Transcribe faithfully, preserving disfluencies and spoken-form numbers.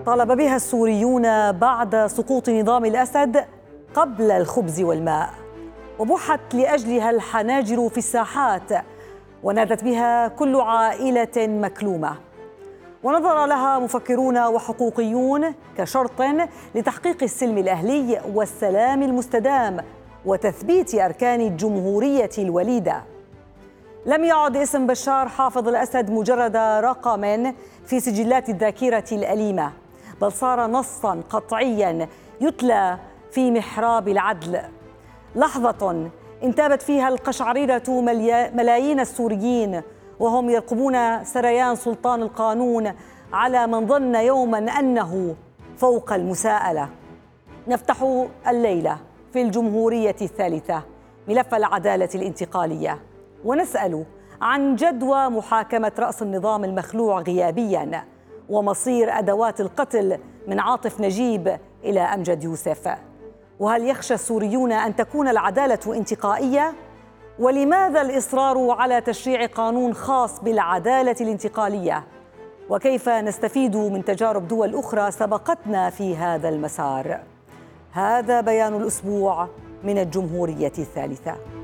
طالب بها السوريون بعد سقوط نظام الأسد قبل الخبز والماء، وبحت لأجلها الحناجر في الساحات، ونادت بها كل عائلة مكلومة، ونظر لها مفكرون وحقوقيون كشرط لتحقيق السلم الأهلي والسلام المستدام وتثبيت أركان الجمهورية الوليدة. لم يعد اسم بشار حافظ الأسد مجرد رقم في سجلات الذاكرة الأليمة، بل صار نصاً قطعياً يتلى في محراب العدل. لحظة انتابت فيها القشعريرة ملايين السوريين وهم يرقبون سريان سلطان القانون على من ظن يوماً أنه فوق المساءلة. نفتح الليلة في الجمهورية الثالثة ملف العدالة الانتقالية، ونسأل عن جدوى محاكمة رأس النظام المخلوع غيابياً، ومصير أدوات القتل من عاطف نجيب إلى أمجد يوسف. وهل يخشى السوريون أن تكون العدالة انتقائية؟ ولماذا الإصرار على تشريع قانون خاص بالعدالة الانتقالية؟ وكيف نستفيد من تجارب دول أخرى سبقتنا في هذا المسار؟ هذا بيان الأسبوع من الجمهورية الثالثة.